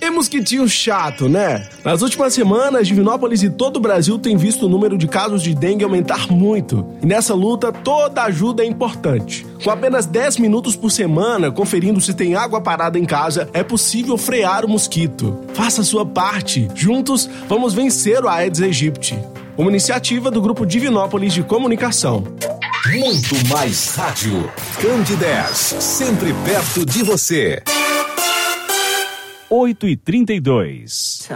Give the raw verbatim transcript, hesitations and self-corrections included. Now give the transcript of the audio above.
Que mosquitinho chato, né? Nas últimas semanas, Divinópolis e todo o Brasil têm visto o número de casos de dengue aumentar muito. E nessa luta, toda ajuda é importante. Com apenas dez minutos por semana, conferindo se tem água parada em casa, é possível frear o mosquito. Faça a sua parte. Juntos, vamos vencer o Aedes aegypti. Uma iniciativa do Grupo Divinópolis de Comunicação. Muito Mais Rádio. Candidez, sempre perto de você. oito e trinta e dois.